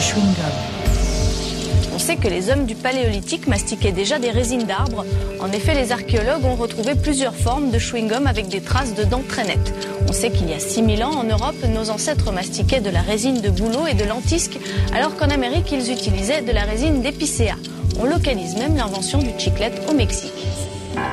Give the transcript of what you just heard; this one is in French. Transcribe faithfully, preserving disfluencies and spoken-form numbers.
chewing-gum. On sait que les hommes du Paléolithique mastiquaient déjà des résines d'arbres. En effet, les archéologues ont retrouvé plusieurs formes de chewing-gum avec des traces de dents très nettes. On sait qu'il y a six mille ans, en Europe, nos ancêtres mastiquaient de la résine de bouleau et de lentisque, alors qu'en Amérique, ils utilisaient de la résine d'épicéa. On localise même l'invention du chiclette au Mexique.